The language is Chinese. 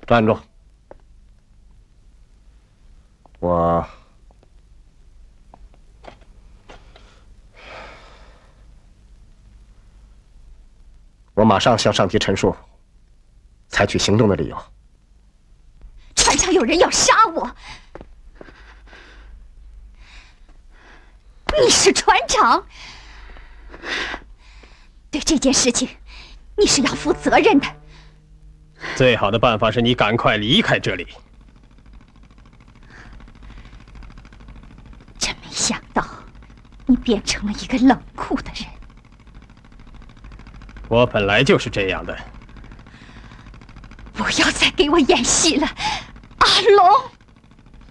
站住！我马上向上级陈述采取行动的理由。 船上有人要杀我，你是船长，对这件事情你是要负责任的。 最好的办法是你赶快离开这里。 真没想到，你变成了一个冷酷的人。 我本来就是这样的。 不要再给我演戏了，阿龙。